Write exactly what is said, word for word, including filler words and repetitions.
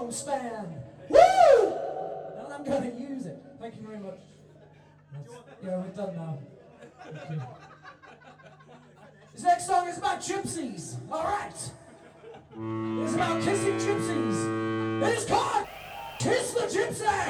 microphone stand. Woo! And I'm going to use it. Thank you very much. That's, yeah, we're done now. Thank you. This next song is about gypsies. All right. It's about kissing gypsies. It is called Kiss the Gypsy.